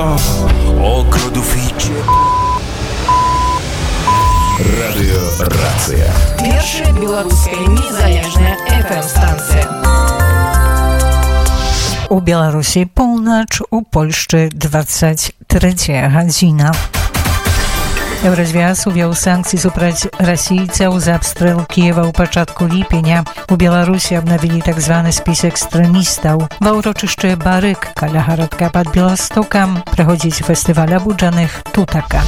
Огородов и Радиорация. Першая белорусская незалежная FM-станция. У Беларусі поўнач, у Польшчы 23 гадзіна. Еўразвяз увёў санкцыі супраць расійцаў за абстрэл Кіева ў пачатку ліпеня. У Беларусі абнавілі так званы спіс экстрэмістаў. Ва ўрочышчы Барык каля гарадка пад Беластокам праходзіць фестываль абуджаных Тутака.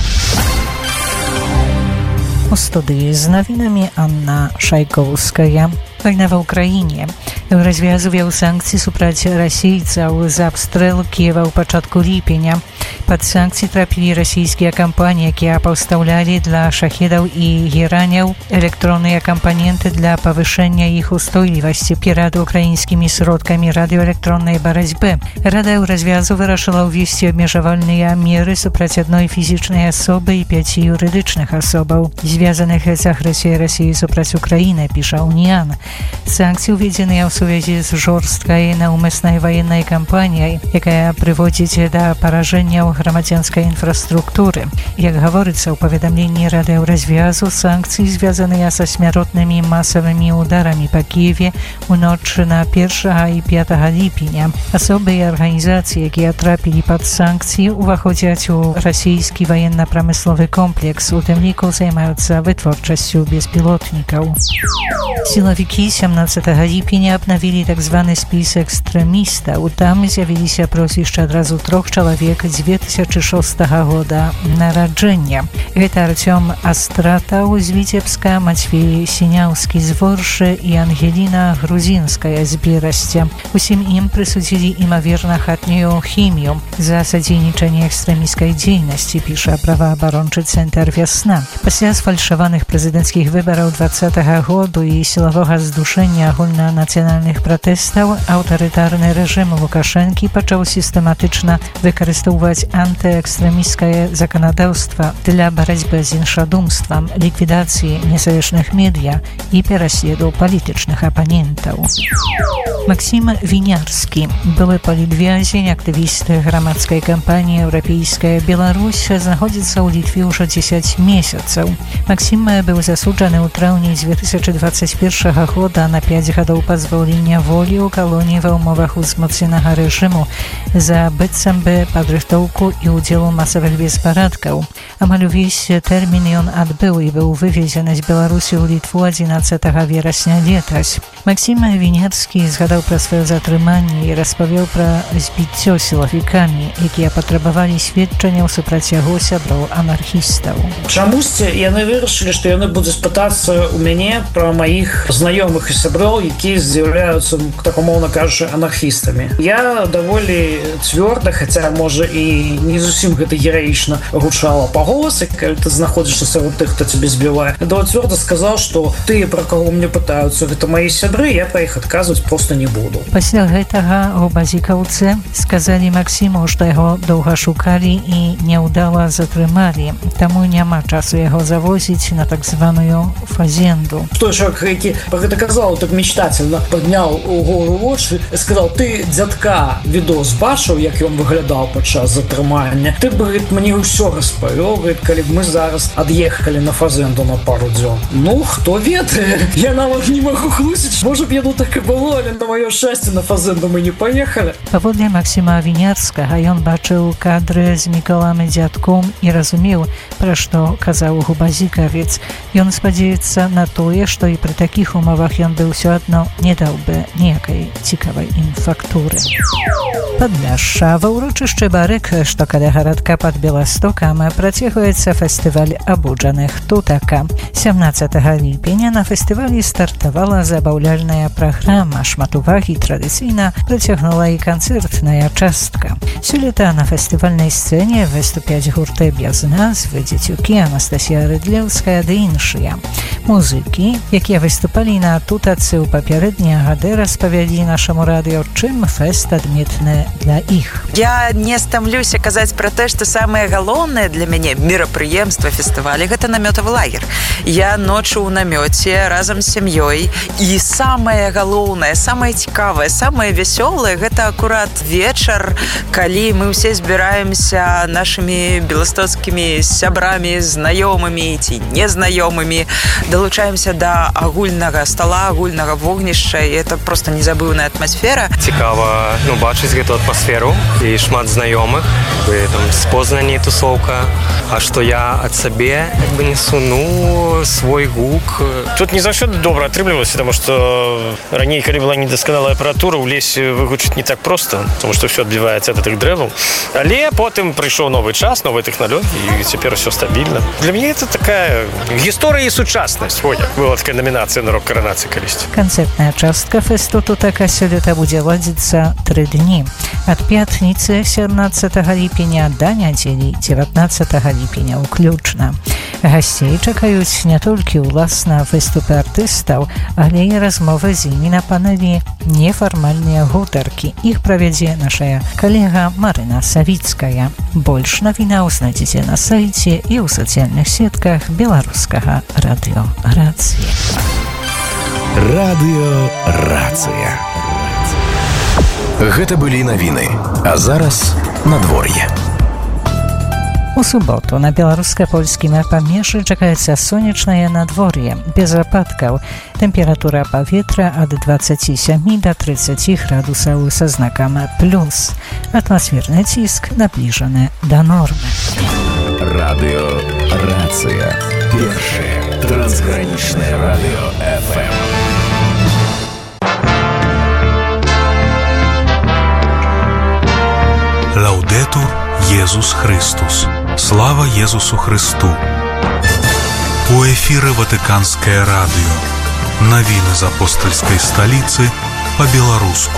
У студыі з навінамі Анна Шайкоўская. Вайна ва Ўкраіне. Еўразвяз увёў санкцыі супраць расійцаў за абстрэл Кіева ў пачатку ліпеня. Пад санкцыі трапілі расійскія кампаніі, якія паўстаўлялі для шахедаў і гераняў электронныя кампаненты для павышэння іх устойлівасці перад украінскімі сродкамі радыёэлектроннай барацьбы. Рада Еўразвязу вырашыла ўвесці абмежавальныя меры супраць адной фізічнай асобы і 5 юрыдычных асобаў, звязаных з агрэсіяй Расіі супраць Украіны, піша Уніан. Санкцыі ўведзеныя ў сувязі з жорсткай наўмыснай ваеннай кампаніяй, якая прыводзіць да паражэнняў грамадзянскай інфраструктуры. Як гаворыцца ў паведамленні Рады Еўразвязу, санкцыі звязаныя са смяротнымі масавымі ударамі па Кіеве ў ноч на 1 і 5 ліпеня. Асобы і арганізацыі, якія трапілі пад санкцыі, уваходзяць у расійскі ваенна-прамысловы комплекс, у тым ліку займаюцца вытворчасцю беспілотнікаў. Сілавікі 17 ліпеня абнавілі так званы спіс экстрэмістаў. Там з'явіліся прозвішча адразу 3 чалавек 2006 года нараджэння. Гэта Артём Астратаў з Віцебска, Мацвей Сіняўскі з Воршы і Ангеліна Грузінская з Берасця. Усім ім прысудзілі імаверна хатнюю хімію за садзейнічанне экстрэміскай дзейнасці, піша праваабарончы цэнтр «Вясна». Пасля сфальшаваных прэзідэнцкіх выбараў 2020 году і сілавога здушэння агульнанацыянальных пратэстаў аўтарытарны рэжым Лукашэнкі пачаў сістэматычна выкарыстоўваць антыэкстрэміскае заканадаўства для барацьбы з іншадумствам, ліквідацыі незалежных медыя і пераследу палітычных апанентаў. Максім Вінярскі, былы палітвязень, актывіст грамадскай кампаніі «Еўрапейская Беларусь», знаходзіцца ў Літве ўжо 10 месяцаў. Максім быў засуджаны ў траўні 2021 года на 5 гадоў пазбаўлення волі ў калоніі ва ўмовах узмоцненага рэжыму за быццам бы падрыхтоўку і ўдзел у масавых беспарадкаў. Амаль увесь тэрмін ён адбыў і быў вывезены з Беларусі ў Літву 11 верасня летась. Максім Вінярскі згадаў пра сваё затрыманне і распавёў пра збіццё сілавікамі, якія патрабавалі сведчанняў супраць яго сяброў анархістаў. Чамусьці яны вырашылі, што яны будуць пытацца ў мяне пра маіх знаёмых і сяброў, якія з'яўляюцца, так умоўна кажучы, анархістамі. Я даволі цвёрда, хаця, можа, і не зусім гэта гераічна гучала па голасе, калі ты знаходзішся сярод тых, хто цябе збівае. Я даволі цвёрда сказаў, што тыя, пра каго мне пытаюцца, гэта маі сябры, я пра іх адказваць проста не буду. Пасля гэтага губазікаўцы сказалі Максіму, што яго доўга шукалі і няўдала затрымалі, таму няма часу яго завозіць на так званую фазенду. Той чалавек, які пра гэта казаў, так мечтательна падняў угору вочы, сказаў: ты, дзядка, відос бачыў, як ён выглядаў падчас затрымання? Ты бы, говорит, мне ўсё распавёў, говорит, калі б мы зараз ад'ехалі на фазенду на пару дзён. Ну, хто ведае? Я нават не магу хлусіць. Можа б, яно так і было, але на маё шчасце на фазенду мы не паехалі. Паводле Максіма Вінярскага, ён бачыў кадры з Мікалам і дзядком і разумеў, пра што казаў губазікавец. Ён спадзяецца на тое, што і пры такіх умовах ён бы ўсё адно не даў бы ніякай цікавай ім фактуры. Падляшша. Ва ўрочышчы Барык, што каля гарадка пад Беластокам, працягваецца фестываль абуджаных Тутака. 17 ліпеня на фестывалі стартавала забаўляльная праграма. Шмат увагі традыцыйна прыцягнула і канцэртная частка. Сёлета на фестывальнай сцэне выступяць гурты без назвы, дзецюкі, Анастасія Рыдлеўская ды іншыя. Музыкі, якія выступалі на Тутацы ў папярэднія гады, распавялі нашаму радыё, чым фэст адметны для іх. Я не стамлюся казаць пра тое, што самае галоўнае для мяне мерапрыемства фестываля гэта намётавы лагер. Я ноччу ў намёце разам з сям'ёй, і самае галоўнае, самае цікавае, самае вясёлае гэта акурат вечар, калі мы ўсе збіраемся нашымі беластоцкімі сябрамі, знаёмымі ці незнаёмымі, далучаемся да агульнага стала, агульнага вогнішча, і это просто незабыўная атмасфера. Цікава бачыць гэту атмасферу і шмат знаёмых, з Познані тусовка, а што я ад сабе несу свой гук. Тут не заўсёды добра атрымлівалася, таму што раней, калі была недасканалая апаратура, у лесе выгучыць не так проста, таму што ўсё адбіваецца ад гэтых дрэваў. Але потым прыйшоў новы час, новыя тэхналогіі, і цяпер усё стабільна. Для мяне это такая гісторыя і сучаснасць. Як была такая номінацыя на рок-каранацыі калісьці. Канцэртная частка фэсту «Тутака» сёлета будзе ладзіцца 3 дні. Ад пятніцы 17 ліпеня да нядзелі 19 ліпеня ўключна. Гасцей чакаюць не толькі ўласна выступы артыстаў, але і размовы з імі на панелі «Нефармальныя гутаркі». Іх правядзе наша калега Марына Савіцкая. Больш навінаў знайдзеце на сайце і ў сацыяльных сетках беларускага радыё «Рацыя». Радыё «Рацыя». Гэта былі навіны, а зараз надвор'е. У суботу на беларуска-польскім памежжы чакаецца сонечнае надвор'е, без ападкаў. Тэмпература паветра ад 27 до 30 градусаў са знакам плюс. Атмасферны ціск набліжаны да нормы. Радыё «Рацыя». Першае трансгранічнае радыё FM. Лаудетур Єсус Христос. Слава Єсусу Христу. У эфіры Ватыканскае радыё. Навіны з апостальскай сталіцы па-беларуску.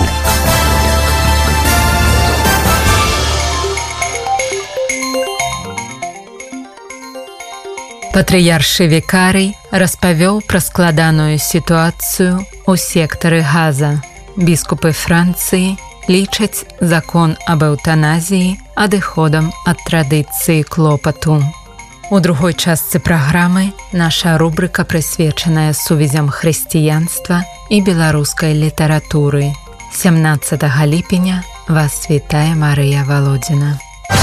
Патрыяршы Вікарый распавёў пра складаную сітуацыю ў сектары Газа. Біскупы Францыі лічаць закон аб эўтаназіі адыходам ад традыцыі клопату. У другой частцы праграмы наша рубрыка прысвечаная сувязям хрысціянства і беларускай літаратуры. 17 ліпеня вас вітае Марыя Володина.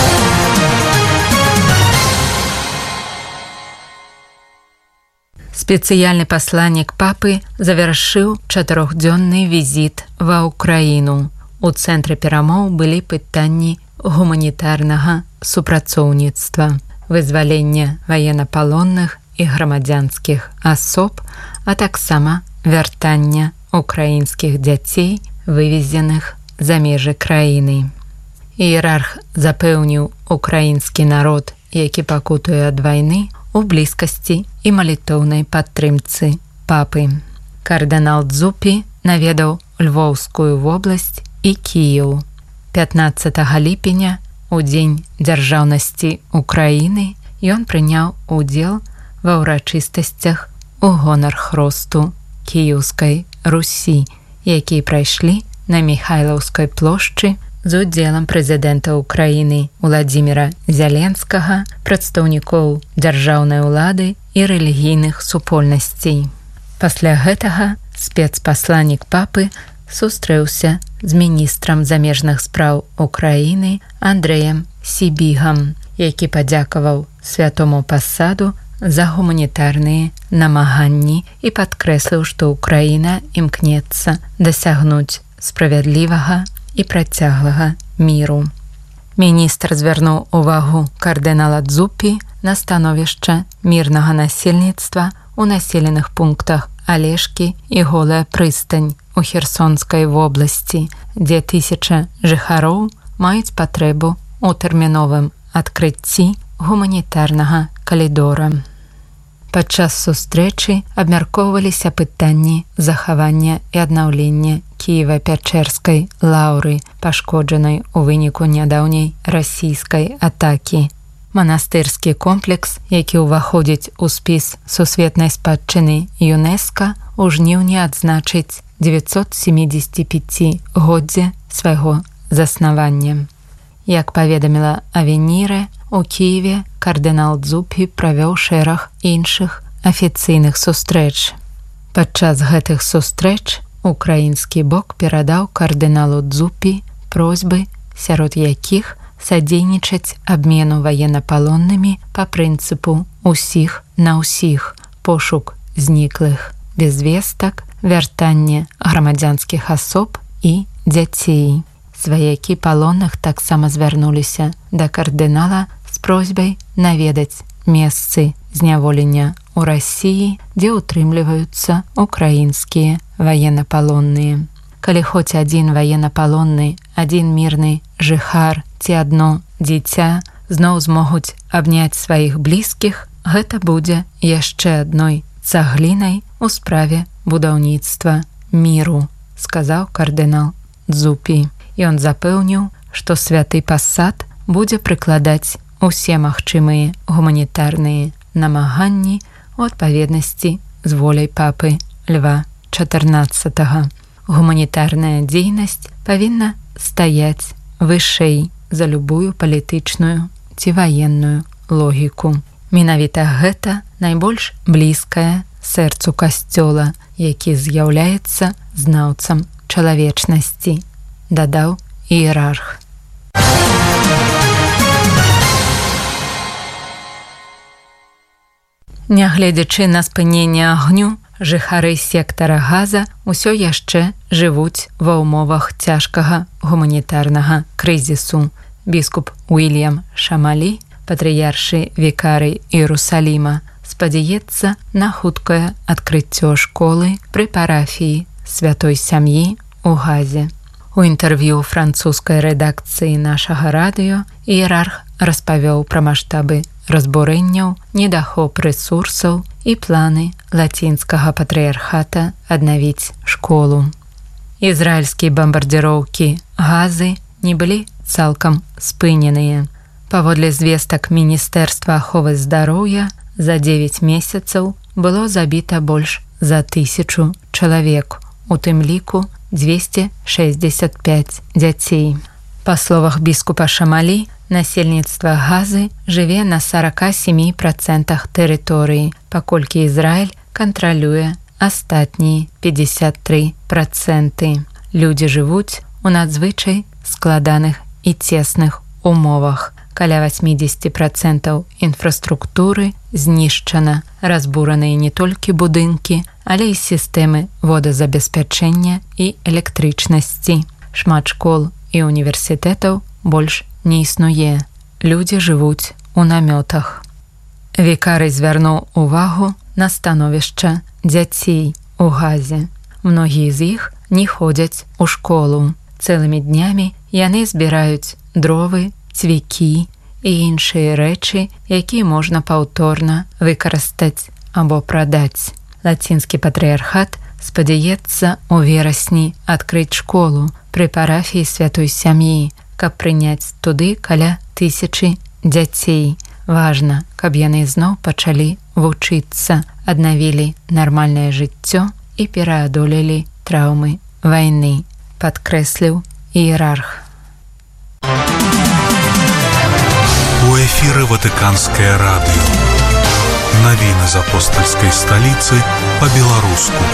Спецыяльны пасланнік папы завяршыў 4-дзённы візіт ва ўкраіну. У цэнтры перамоў былі пытанні гуманітарнага супрацоўніцтва, вызвалення ваеннапалонных і грамадзянскіх асоб, а таксама вяртання украінскіх дзяцей, вывезеных за межы краіны. Іерарх запэўніў украінскі народ, які пакутуе ад вайны, у блізкасці і малітоўнай падтрымцы папы. Кардынал Дзупі наведаў Львоўскую вобласць і Кіеў. 15 ліпеня, у дзень дзяржаўнасці Украіны, ён прыняў удзел ва ўрачыстасцях у гонар хросту Кіеўскай Русі, якія прайшлі на Міхайлаўскай плошчы з удзелам прэзідэнта Украіны Уладзіміра Зяленскага, прадстаўнікоў дзяржаўнай улады і рэлігійных супольнасцей. Пасля гэтага спецпасланнік папы сустрэўся з міністрам замежных спраў Украіны Андрэем Сібігам, які падзякаваў святому пасаду за гуманітарныя намаганні і падкрэсліў, што Украіна імкнецца дасягнуць справядлівага і працяглага міру. Міністр звярнуў увагу кардынала Дзупі на становішча мірнага насельніцтва у населеных пунктах Алешкі і Голая прыстань у Херсонскай вобласці, дзе 1000 жыхароў маюць патрэбу ў тэрміновым адкрыцці гуманітарнага калідора. Падчас сустрэчы абмяркоўваліся пытанні захавання і аднаўлення Кіева-Пячэрскай лаўры, пашкоджанай у выніку нядаўняй расійскай атакі. Манастырскі комплекс, які ўваходзіць у спіс сусветнай спадчыны ЮНЕСКА, у жніўні адзначыць 975-годдзе свайго заснавання. Як паведаміла Авенірэ, у Кіеве кардынал Дзупі правёў шэраг іншых афіцыйных сустрэч. Падчас гэтых сустрэч украінскі бок перадаў кардыналу Дзупі просьбы, сярод якіх садзейнічаць абмену ваеннапалоннымі па прынцыпу «усіх на ўсіх», пошук зніклых без вестак, вяртанне грамадзянскіх асоб і дзяцей. Сваякі палонных таксама звярнуліся да кардынала з просьбай наведаць месцы зняволення ў Расіі, дзе ўтрымліваюцца украінскія ваеннапалонныя. Калі хоць адзін ваеннапалонны, адзін мірны жыхар ці адно дзіця зноў змогуць абняць сваіх блізкіх, гэта будзе яшчэ адной цаглінай у справе будаўніцтва міру, сказаў кардынал Дзупі. Ён запэўніў, што святы пасад будзе прыкладаць усе магчымыя гуманітарныя намаганні у адпаведнасці з воляй папы Льва XIV. Гуманітарная дзейнасць павінна стаяць вышэй за любую палітычную ці ваенную логіку. Менавіта гэта найбольш блізкае сэрцу касцёла, які з'яўляецца знаўцам чалавечнасці, дадаў іерарх. Нягледзячы на спыненне агню, жыхары сектара Газа ўсё яшчэ жывуць ва ўмовах цяжкага гуманітарнага крызісу. Біскуп Уільям Шамалі, патрыяршы вікарый Іерусаліма, спадзяецца на хуткае адкрыццё школы пры парафіі святой сям'і ў Газе. У інтэрв'ю французскай рэдакцыі нашага радыё іерарх распавёў пра маштабы разбурэнняў, недахоп рэсурсаў і планы лацінскага патрыярхата аднавіць школу. Ізраільскія бамбардзіроўкі Газы не былі цалкам спыненыя. Паводле звестак Міністэрства аховы здароўя, за 9 месяцаў было забіта больш за 1000 чалавек, у тым ліку 265 дзяцей. Па словах біскупа Шамалі, насельніцтва Газы жыве на 47% тэрыторыі, паколькі Ізраіль кантралюе астатнія 53%. Людзі жывуць у надзвычай складаных і цесных умовах. Каля 80% інфраструктуры знішчана, разбураныя не толькі будынкі, але і сістэмы водазабеспячэння і электрычнасці. Шмат школ і універсітэтаў больш не існуе. Людзі жывуць у намётах. Вікарый звярнуў увагу на становішча дзяцей у Газе. Многія з іх не ходзяць у школу. Цэлымі днямі яны збіраюць дровы, цвікі і іншыя рэчы, якія можна паўторна выкарыстаць або прадаць. Лацінскі патрыярхат спадзяецца ў верасні адкрыць школу пры парафіі святой сям'і, каб прыняць туды каля 1000 дзяцей. Важна, каб яны зноў пачалі вучыцца, аднавілі нармальнае жыццё і пераадолелі траўмы вайны, падкрэсліў іерарх. У эфіры Ватыканскае радыё. Навіны з апостальскай сталіцы па-беларуску.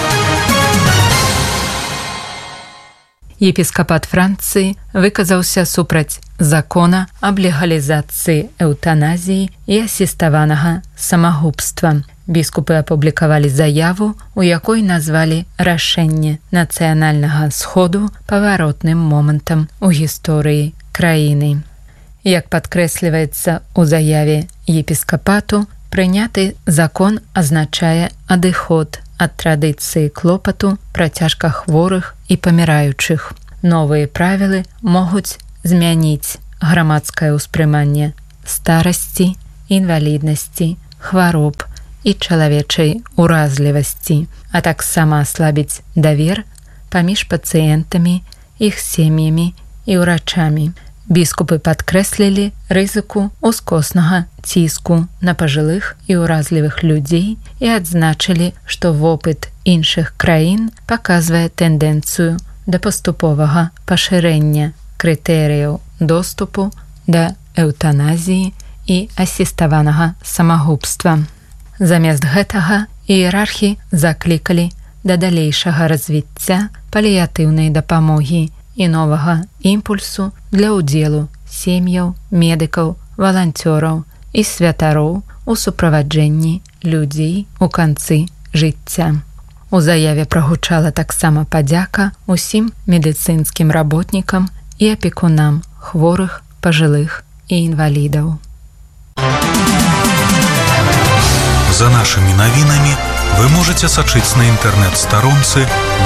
Епіскапат Францыі выказаўся супраць закона аб легалізацыі эўтаназіі і асіставанага самагубства. Біскупы апублікавалі заяву, у якой назвалі рашэнне нацыянальнага сходу паваротным момантам у гісторыі краіны. Як падкрэсліваецца ў заяве епіскапату, прыняты закон азначае адыход ад традыцыі клопату пра цяжкахворых і паміраючых. Новыя правілы могуць змяніць грамадскае ўспрыманне старасці, інваліднасці, хвароб і чалавечай уразлівасці, а таксама аслабіць давер паміж пацыентамі, іх сем'ямі і ўрачамі. Біскупы падкрэслілі рызыку ускоснага ціску на пажылых і ўразлівых людзей і адзначылі, што вопыт іншых краін паказвае тэндэнцыю да паступовага пашырэння крытэрыяў доступу да эўтаназіі і асіставанага самагубства. Замест гэтага іерархі заклікалі да далейшага развіцця паліятыўнай дапамогі і новага імпульсу для ўдзелу сем'яў, медыкаў, валанцёраў і святароў у суправаджэнні людзей у канцы жыцця. У заяве прагучала таксама падзяка ўсім медыцынскім работнікам і апекунам хворых, пажылых і інвалідаў. За нашими новинами вы можете сачыць на інтэрнэт-старонцы